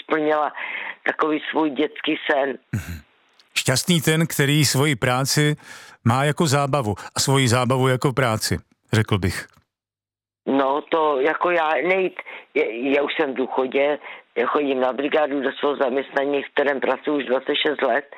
splnila takový svůj dětský sen. Šťastný ten, který svoji práci má jako zábavu a svoji zábavu jako práci, řekl bych. No to jako já už jsem v důchodě, já chodím na brigádu do svého zaměstnání, v kterém pracuji už 26 let,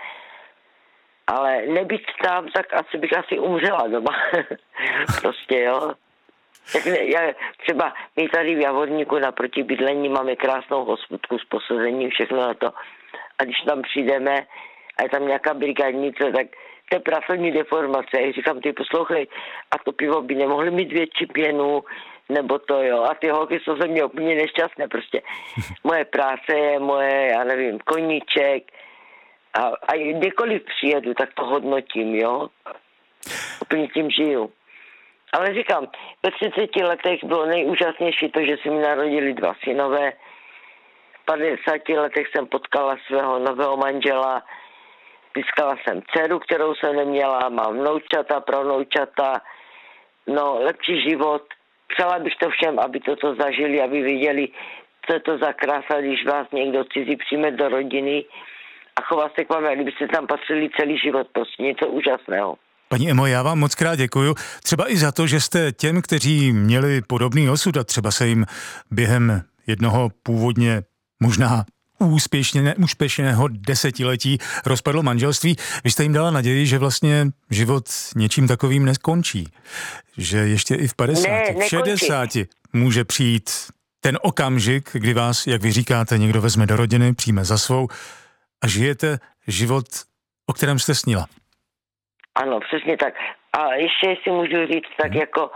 ale nebýt tam, tak bych asi umřela doma. Prostě, jo. Tak třeba my tady v Javorníku naproti bydlení máme krásnou hospodku s posazením, všechno na to. A když tam přijdeme a je tam nějaká brigádnice, tak to je pracovní deformace. Já říkám, ty poslouchej, a to pivo by nemohli mít větší pěnu, nebo to jo. A ty holky jsou ze mě úplně nešťastné. Prostě moje práce je moje, já nevím, koníček. A kdekoliv přijedu, tak to hodnotím, jo. Úplně tím žiju. Ale říkám, ve 30 letech bylo nejúžasnější to, že se mi narodili 2 synové. V 50 letech jsem potkala svého nového manžela. Získala jsem dceru, kterou jsem neměla. Mám vnoučata, pravnoučata. No, lepší život. Přála bych to všem, aby toto zažili, aby viděli, co je to za krása, když vás někdo cizí přijme do rodiny a chová se k vám, kdybyste tam patřili celý život. Prostě něco úžasného. Paní Emo, já vám moc krát děkuju. Třeba i za to, že jste těm, kteří měli podobný osud a třeba se jim během jednoho původně možná úspěšného desetiletí rozpadlo manželství, vy jste jim dala naději, že vlastně život něčím takovým neskončí. Že ještě i v 50, v 60 může přijít ten okamžik, kdy vás, jak vy říkáte, někdo vezme do rodiny, přijme za svou a žijete život, o kterém jste snila. Ano, přesně tak. A ještě, jestli můžu říct, tak jako,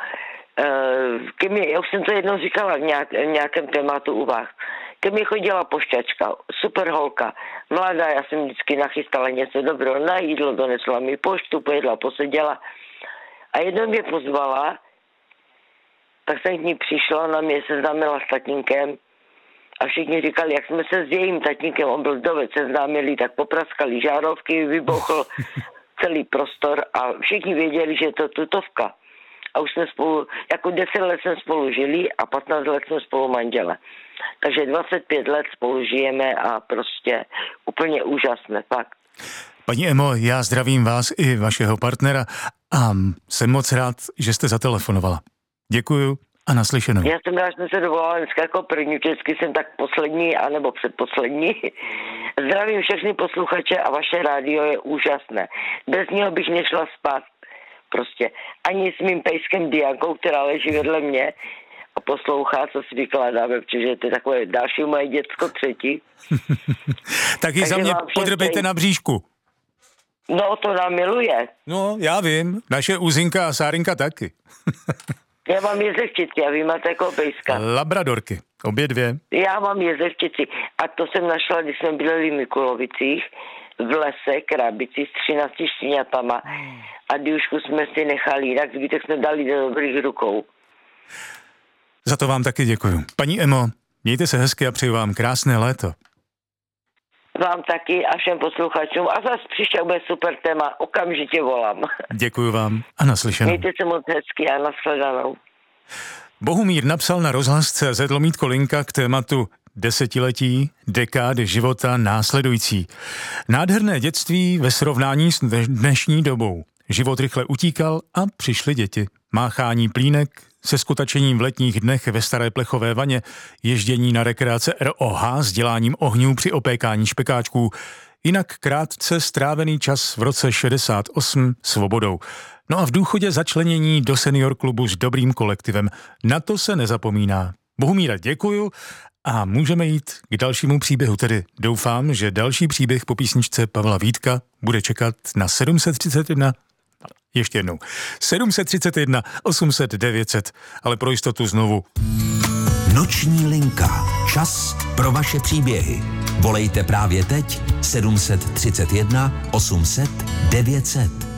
já už jsem to jednou říkala v nějakém tématu u vás. Ke mně chodila pošťačka, super holka, mladá, já jsem vždycky nachystala něco dobrého na jídlo, donesla mi poštu, pojedla, poseděla. A jednou mě pozvala, tak jsem k ní přišla, ona mě seznámila s tatínkem a všichni říkali, jak jsme se s jejím tatínkem, on byl vdovec, seznámili, tak popraskali žárovky, vybuchl celý prostor a všichni věděli, že je to tutovka. A už jsme spolu, jako 10 let jsme spolu žili a 15 let jsme spolu manžele. Takže 25 let spolu žijeme a prostě úplně úžasné, fakt. Paní Emo, já zdravím vás i vašeho partnera a jsem moc rád, že jste zatelefonovala. Děkuju a naslyšenou. Já jsem rád, že jsem se dovolala dneska jako první, vždycky jsem tak poslední, anebo předposlední. Zdravím všechny posluchače a vaše rádio je úžasné. Bez něho bych nešla spát. Prostě ani s mým pejskem Diankou, která leží vedle mě a poslouchá, co si vykládáme, protože to je takové další moje děcko, 3. Tak ji za mě podrbejte na bříšku. No, to nám miluje. No, já vím. Naše Uzinka a Sárinka taky. Já mám jezevčici a vy máte jako pejska. Labradorky, obě 2. Já mám jezevčici a to jsem našla, když jsme byli v Mikulovicích, v lese, krabici s 13 štěňatama a Diušku jsme si nechali, jinak zbytek jsme dali do dobrých rukou. Za to vám taky děkuju. Paní Emo, mějte se hezky a přeju vám krásné léto. Vám taky a všem posluchačům a zase příště bude super téma, okamžitě volám. Děkuju vám a naslyšenou. Mějte se moc hezky a nashledanou. Bohumír napsal na rozhlas.cz/linka k tématu desetiletí, dekády života následující. Nádherné dětství ve srovnání s dnešní dobou. Život rychle utíkal a přišly děti. Máchání plínek, se skutačením v letních dnech ve staré plechové vaně, ježdění na rekreace ROH s děláním ohňů při opékání špekáčků, jinak krátce strávený čas v roce 68 svobodou. No a v důchodě začlenění do senior klubu s dobrým kolektivem. Na to se nezapomíná. Bohumíra, děkuju a můžeme jít k dalšímu příběhu, tedy doufám, že další příběh po písničce Pavla Vítka bude čekat na 731, ještě jednou, 731 800 900, ale pro jistotu znovu. Noční linka. Čas pro vaše příběhy. Volejte právě teď 731 800 900.